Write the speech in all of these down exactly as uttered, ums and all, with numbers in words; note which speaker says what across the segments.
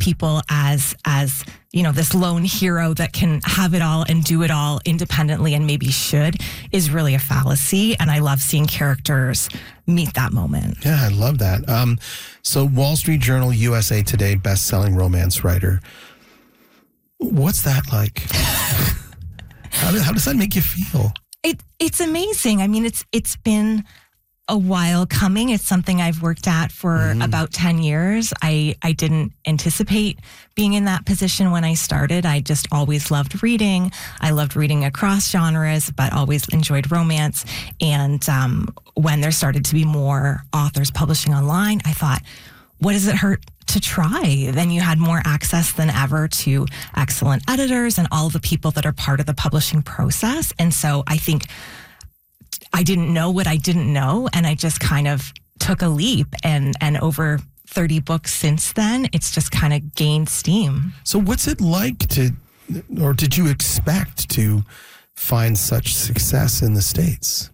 Speaker 1: people as as you know, this lone hero that can have it all and do it all independently and maybe should is really a fallacy. And I love seeing characters meet that moment.
Speaker 2: Yeah, I love that. Um, so Wall Street Journal, U S A Today, best-selling romance writer. What's that like? how, do, how does that make you feel?
Speaker 1: It it's amazing. I mean, it's it's been a while coming. It's something I've worked at for mm-hmm. about ten years. I, I didn't anticipate being in that position when I started. I just always loved reading. I loved reading across genres, but always enjoyed romance. And um, when there started to be more authors publishing online, I thought, what does it hurt to try? Then you had more access than ever to excellent editors and all the people that are part of the publishing process. And so I think I didn't know what I didn't know, and I just kind of took a leap, and, and over thirty books since then, it's just kind of gained steam.
Speaker 2: So what's it like to, or did you expect to find such success in the States?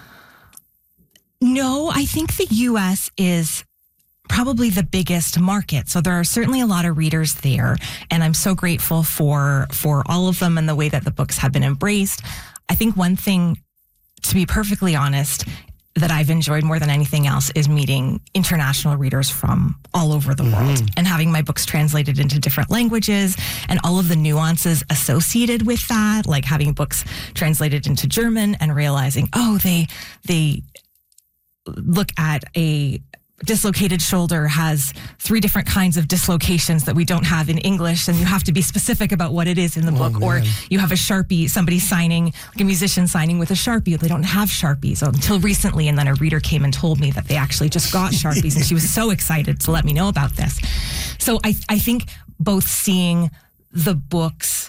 Speaker 1: No, I think the U S is probably the biggest market. So there are certainly a lot of readers there, and I'm so grateful for, for all of them and the way that the books have been embraced. I think one thing, to be perfectly honest, that I've enjoyed more than anything else is meeting international readers from all over the mm-hmm. world and having my books translated into different languages and all of the nuances associated with that, like having books translated into German and realizing, oh, they they look at a dislocated shoulder has three different kinds of dislocations that we don't have in English, and you have to be specific about what it is in the oh, book. Man. Or you have a Sharpie, somebody signing, like a musician signing with a Sharpie. They don't have Sharpies until recently, and then a reader came and told me that they actually just got Sharpies, and she was so excited to let me know about this. So I, I think both seeing the books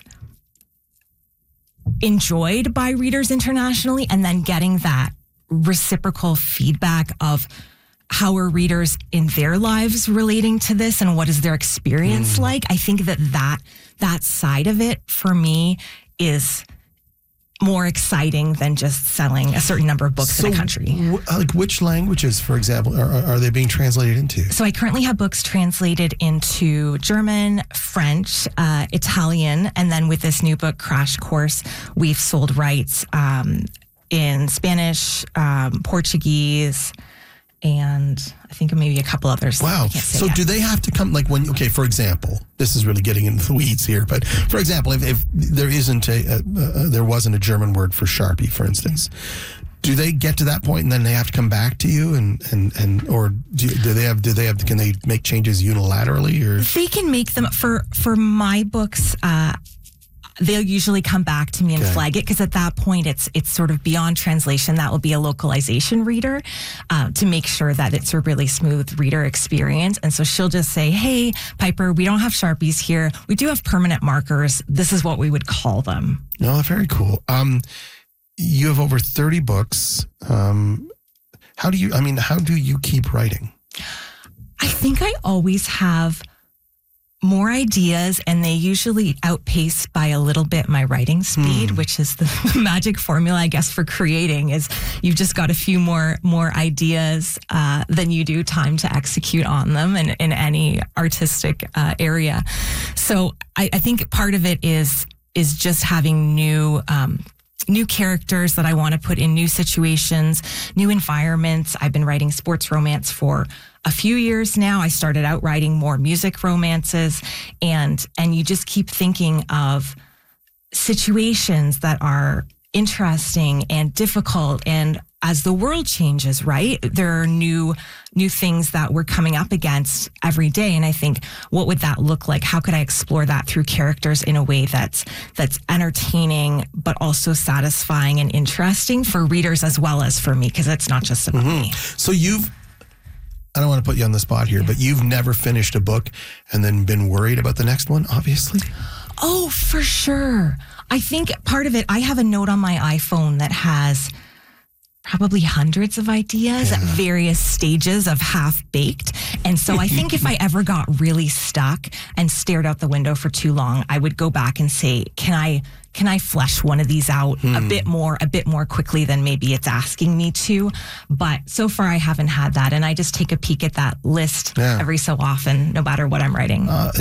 Speaker 1: enjoyed by readers internationally and then getting that reciprocal feedback of how are readers in their lives relating to this and what is their experience mm. like? I think that, that that side of it for me is more exciting than just selling a certain number of books so in a country.
Speaker 2: W- like which languages, for example, are, are they being translated into?
Speaker 1: So I currently have books translated into German, French, uh, Italian, and then with this new book, Crash Course, we've sold rights um, in Spanish, um, Portuguese, and I think maybe a couple others.
Speaker 2: Wow. So yet. Do they have to come, like when, okay, for example, this is really getting into the weeds here, but for example, if, if there isn't a, a uh, there wasn't a German word for Sharpie, for instance, do they get to that point and then they have to come back to you and, and, and or do, do they have, do they have, can they make changes unilaterally or?
Speaker 1: They can make them for, for my books, uh, they'll usually come back to me and okay. flag it because at that point it's it's sort of beyond translation. That will be a localization reader uh, to make sure that it's a really smooth reader experience. And so she'll just say, hey, Piper, we don't have Sharpies here. We do have permanent markers. This is what we would call them.
Speaker 2: No, very cool. Um, you have over thirty books. Um, how do you, I mean, how do you keep writing?
Speaker 1: I think I always have more ideas, and they usually outpace by a little bit my writing speed, hmm. which is the magic formula, I guess, for creating is you've just got a few more more ideas uh, than you do time to execute on them in, in any artistic uh, area. So I, I think part of it is is just having new um, new characters that I want to put in new situations, new environments. I've been writing sports romance for a few years now. I started out writing more music romances, and and you just keep thinking of situations that are interesting and difficult. And as the world changes, right, there are new new things that we're coming up against every day. And I think, what would that look like? How could I explore that through characters in a way that's that's entertaining, but also satisfying and interesting for readers as well as for me, because it's not just about mm-hmm. me.
Speaker 2: So you've I don't want to put you on the spot here, but you've never finished a book and then been worried about the next one, obviously?
Speaker 1: Oh, for sure. I think part of it, I have a note on my iPhone that has probably hundreds of ideas yeah. at various stages of half-baked. And so I think if I ever got really stuck and stared out the window for too long, I would go back and say, can I can I flesh one of these out hmm. a bit more, a bit more quickly than maybe it's asking me to? But so far I haven't had that. And I just take a peek at that list yeah. every so often, no matter what I'm writing. Uh,